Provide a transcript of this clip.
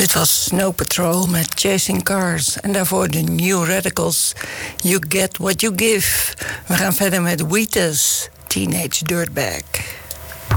Dit was Snow Patrol met Chasing Cars. En daarvoor de New Radicals, You Get What You Give. We gaan verder met Wheatus, Teenage Dirtbag.